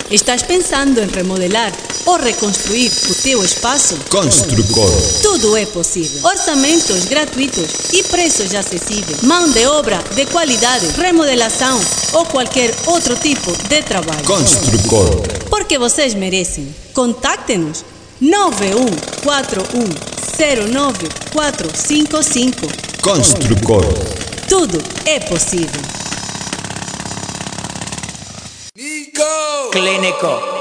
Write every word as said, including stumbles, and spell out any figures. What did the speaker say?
Estás pensando em remodelar ou reconstruir o teu espaço? Construcor. Tudo é possível. Orçamentos gratuitos e preços acessíveis. Mão de obra de qualidade, remodelação ou qualquer outro tipo de trabalho. Construcor. Porque vocês merecem. Contacte-nos nove um quatro um zero nove quatro cinco cinco. Construcor. Tudo é possível. Clínico.